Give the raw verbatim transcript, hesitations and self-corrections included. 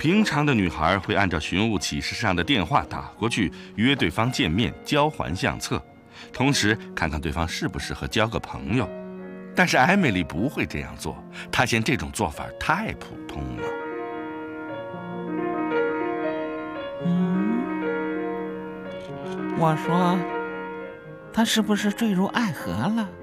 平常的女孩会按照寻物启事上的电话打过去，约对方见面，交还相册，同时看看对方适不适合交个朋友。但是艾米丽不会这样做，她嫌这种做法太普通了。 嗯，我说，他是不是坠入爱河了？